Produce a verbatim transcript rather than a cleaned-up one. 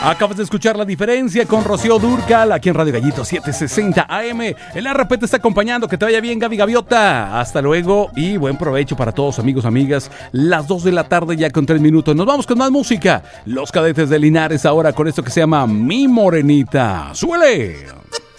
Acabas de escuchar La Diferencia con Rocío Dúrcal aquí en Radio Gallito setecientos sesenta A M. El R P te está acompañando. Que te vaya bien, Gaby Gaviota. Hasta luego y buen provecho para todos, amigos, amigas. Las dos de la tarde ya con tres minutos. Nos vamos con más música. Los Cadetes de Linares ahora con esto que se llama Mi Morenita. ¡Súbele!